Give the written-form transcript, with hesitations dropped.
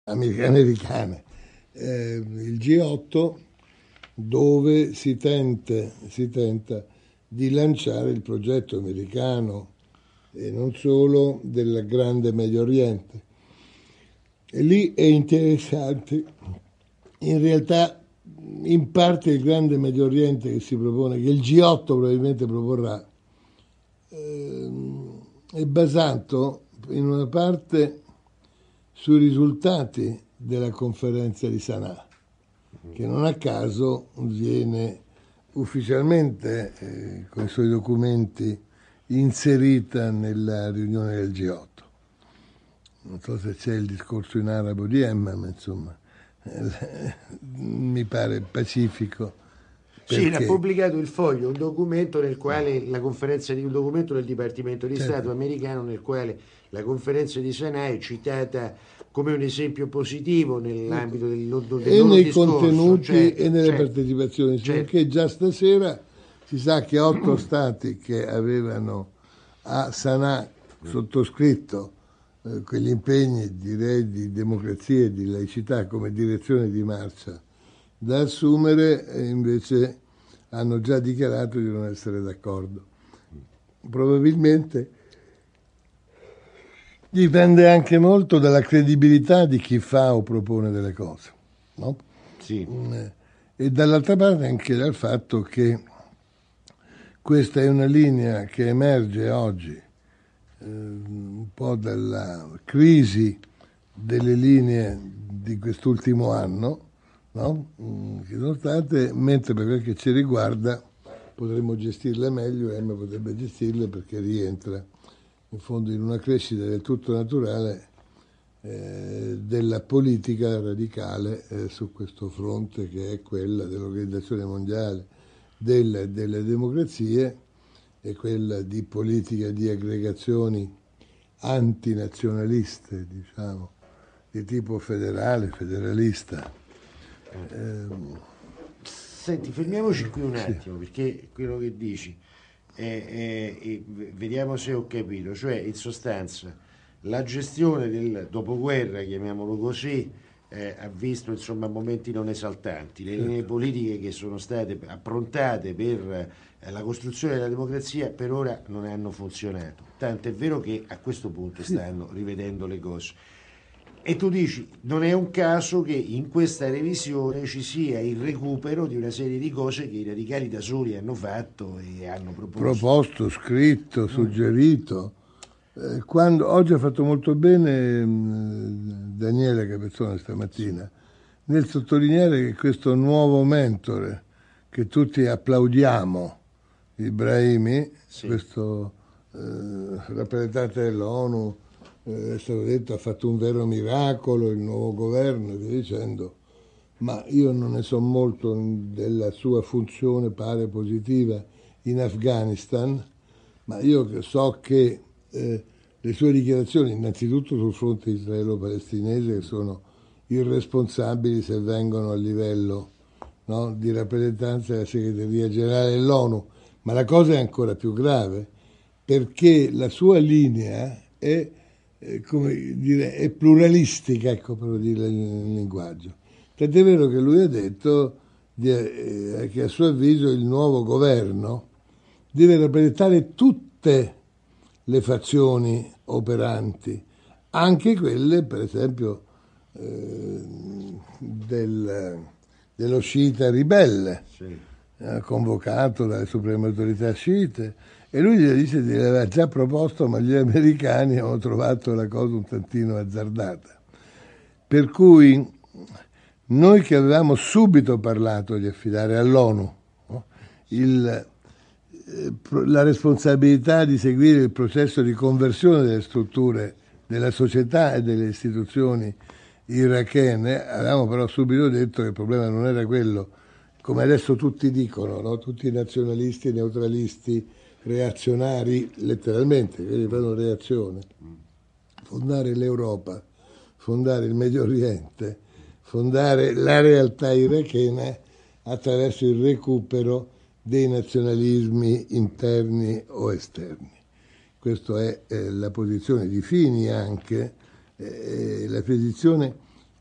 americane. Il G8 dove si tenta di lanciare il progetto americano e non solo del grande Medio Oriente. E lì è interessante, in realtà in parte il grande Medio Oriente che si propone, che il G8 probabilmente proporrà, è basato in una parte sui risultati della conferenza di Sana'a, che non a caso viene ufficialmente con i suoi documenti inserita nella riunione del G8. Non so se c'è il discorso in arabo di Emma, ma insomma mi pare pacifico. Sì, ha pubblicato il Foglio, un documento nel quale la conferenza di un documento del Dipartimento di Stato americano nel quale la conferenza di Sana'a è citata come un esempio positivo nell'ambito del loro nei discorso, contenuti e nelle partecipazioni, perché già stasera si sa che 8 stati che avevano a Sana'a sottoscritto quegli impegni, direi, di democrazia e di laicità come direzione di marcia da assumere, invece hanno già dichiarato di non essere d'accordo. Probabilmente dipende anche molto dalla credibilità di chi fa o propone delle cose, no? Sì. E dall'altra parte anche dal fatto che questa è una linea che emerge oggi un po' dalla crisi delle linee di quest'ultimo anno, no? Che sono state, mentre per quel che ci riguarda potremmo gestirle meglio e Emma potrebbe gestirle perché rientra in fondo in una crescita del tutto naturale della politica radicale su questo fronte, che è quella dell'Organizzazione Mondiale delle democrazie e quella di politica di aggregazioni antinazionaliste, diciamo, di tipo federalista. Senti, fermiamoci qui un attimo, perché quello che dici, vediamo se ho capito, cioè in sostanza la gestione del dopoguerra, chiamiamolo così, ha visto insomma momenti non esaltanti, le linee politiche che sono state approntate per la costruzione della democrazia per ora non hanno funzionato, tanto è vero che a questo punto stanno rivedendo le cose. E tu dici, non è un caso che in questa revisione ci sia il recupero di una serie di cose che i radicali da soli hanno fatto e hanno proposto, scritto, suggerito. Oggi ha fatto molto bene Daniele Capezzone stamattina nel sottolineare che questo nuovo mentore che tutti applaudiamo, Ibrahimi, questo rappresentante dell'ONU, è stato detto ha fatto un vero miracolo, il nuovo governo e via dicendo, ma io non ne so molto della sua funzione, pare positiva, in Afghanistan, ma io so che le sue dichiarazioni innanzitutto sul fronte israelo-palestinese che sono irresponsabili se vengono a livello, no, di rappresentanza della segreteria generale dell'ONU, ma la cosa è ancora più grave perché la sua linea è come dire, è pluralistica, ecco, per dire il linguaggio. Tant'è vero che lui ha detto che a suo avviso il nuovo governo deve rappresentare tutte le fazioni operanti, anche quelle, per esempio, dello sciita ribelle, convocato dalle supreme autorità sciite. E lui gli dice di aver già proposto, ma gli americani hanno trovato la cosa un tantino azzardata. Per cui noi che avevamo subito parlato di affidare all'ONU, no, la responsabilità di seguire il processo di conversione delle strutture della società e delle istituzioni irachene, avevamo però subito detto che il problema non era quello, come adesso tutti dicono, no? Tutti i nazionalisti, neutralisti, reazionari, letteralmente, quelli fanno reazione, fondare l'Europa, fondare il Medio Oriente, fondare la realtà irachena attraverso il recupero dei nazionalismi interni o esterni. Questa è la posizione di Fini anche, la posizione